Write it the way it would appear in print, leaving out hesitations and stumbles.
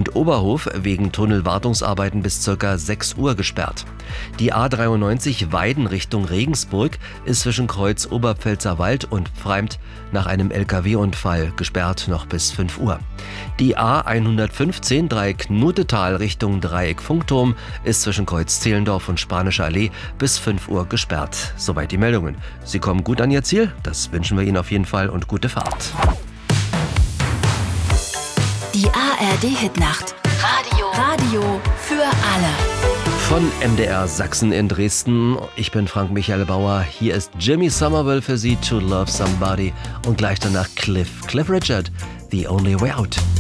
Oberhof wegen Tunnelwartungsarbeiten bis ca. 6 Uhr gesperrt. Die A93 Weiden Richtung Regensburg ist zwischen Kreuz Oberpfälzerwald und Pfreimd nach einem LKW-Unfall gesperrt noch bis 5 Uhr. Die A115 Dreieck Nutetal Richtung Dreieck Funkturm ist zwischen Kreuz Zehlendorf und Spanische Allee bis 5 Uhr gesperrt. Soweit die Meldungen. Sie kommen gut an Ihr Ziel, das wünschen wir Ihnen auf jeden Fall und gute Fahrt. Die ARD-Hitnacht. Radio für alle. Von MDR Sachsen in Dresden. Ich bin Frank Michael Bauer. Hier ist Jimmy Somerville für Sie, To Love Somebody. Und gleich danach Cliff Richard, The Only Way Out.